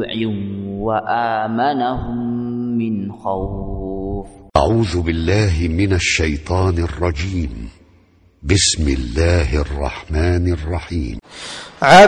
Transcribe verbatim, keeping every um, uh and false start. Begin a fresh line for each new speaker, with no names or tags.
جوع وآمنهم من خوف.
أعوذ بالله من الشيطان الرجيم. بسم الله الرحمن الرحيم.